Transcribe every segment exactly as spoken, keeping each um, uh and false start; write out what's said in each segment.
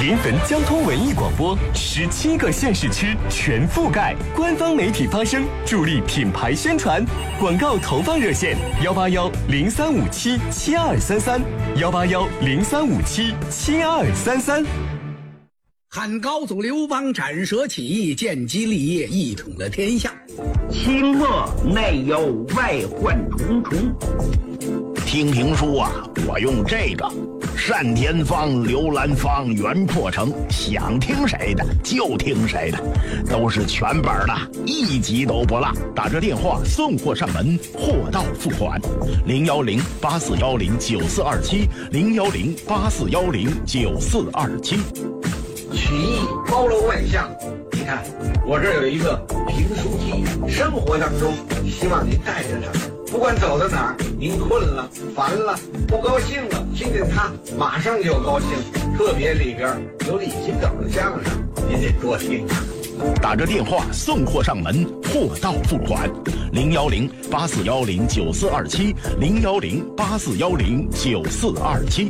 临汾交通文艺广播，十七个县市区全覆盖，官方媒体发声，助力品牌宣传。广告投放热线：幺八幺零三五七七二三三，幺八幺零三五七七二三三。 汉高祖刘邦斩蛇起义，建基立业，一统了天下。 清末内有外患重重。 听评书啊，我用这个单田芳、刘兰芳、袁破城，想听谁的就听谁的，都是全本的，一集都不落。打这电话送货上门，货到付款。零幺零八四幺零九四二七，零幺零八四幺零九四二七。 曲艺包罗万象，你看我这有一个评书机，生活当中希望您带着它，不管走到哪儿，您困了、烦了、不高兴了，听见它马上就高兴。特别里边有李金斗的相声，您得多听。 打着电话送货上门，货到付款。零幺零八四幺零九四二七，零幺零八四幺零九四二七。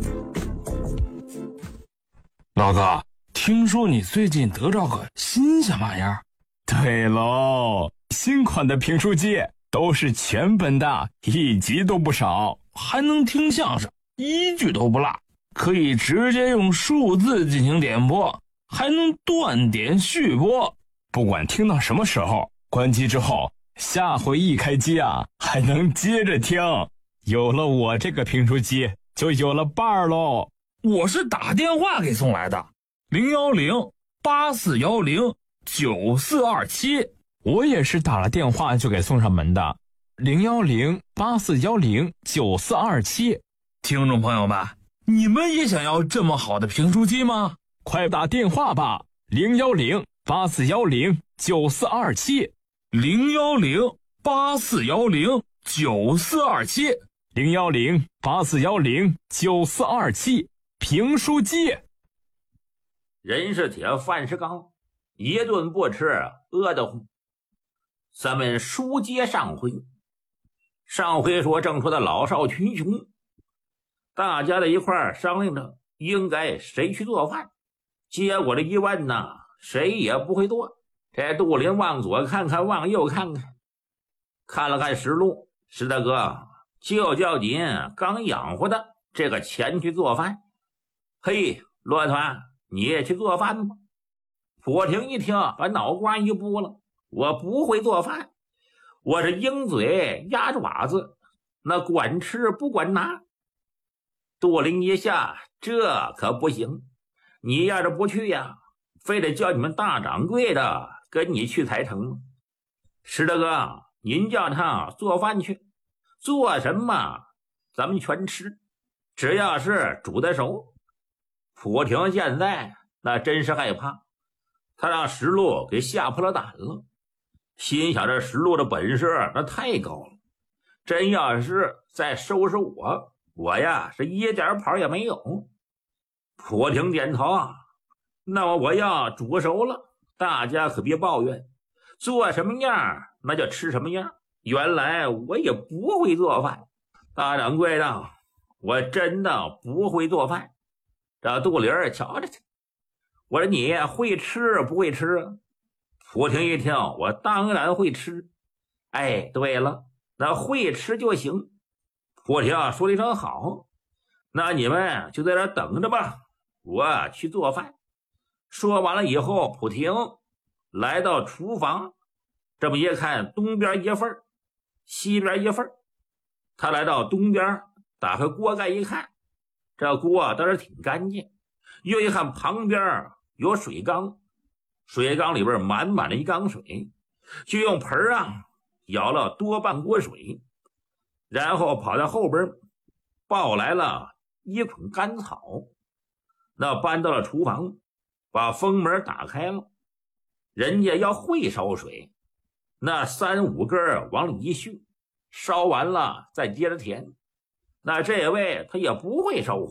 老哥，听说你最近得着个新鲜玩意儿？ 对喽，新款的评书机都是全本的，一集都不少， 还能听相声，一句都不落，可以直接用数字进行点播，还能断点续播。 不管听到什么时候，关机之后，下回一开机啊，还能接着听。有了我这个评书机，就有了伴儿喽。 我是打电话给送来的，零幺零八四幺零九四二七。 我也是打了电话就给送上门的，零幺零八四幺零九四二七。 听众朋友们，你们也想要这么好的评书机吗？ 快打电话吧，零幺零八四幺零九四二七， 零幺零八四幺零九四二七， 零幺零八四幺零九四二七。评书机。 人是铁，饭是钢，一顿不吃饿得慌。咱们书接上回，上回说正说的老少群雄，大家在一块儿商量着应该谁去做饭。结果这一问呢，谁也不会做。这杜林往左看看，往右看看，看了看实录，石大哥就叫您刚养活的这个钱去做饭。嘿，骆驼，你也去做饭吧。普廷一听，把脑瓜一拨了，我不会做饭，我是鹰嘴鸭爪子，那管吃不管拿。杜林一下，这可不行，你要是不去呀，非得叫你们大掌柜的跟你去才成。石大哥，您叫他做饭去，做什么咱们全吃，只要是煮得熟。普廷现在那真是害怕，他让石路给吓破了胆了，心想这石路的本事那太高了，真要是再收拾我，我呀是一点跑也没有。普廷点头啊，那么我要煮熟了，大家可别抱怨，做什么样那就吃什么样。原来我也不会做饭，大掌柜的，我真的不会做饭。这杜林儿瞧着去，我说你会吃不会吃？普廷一听，我当然会吃。哎，对了，那会吃就行。普廷说了一声好，那你们就在这等着吧，我去做饭。说完了以后，普廷来到厨房，这么一看，东边一份，西边一份。他来到东边，打开锅盖一看，这锅倒是挺干净，又一看旁边有水缸，水缸里边满满的一缸水，就用盆啊舀了多半锅水，然后跑到后边抱来了一捆干草，那搬到了厨房，把封门打开了。人家要会烧水，那三五根往里一续，烧完了再接着填。那这位他也不会烧火，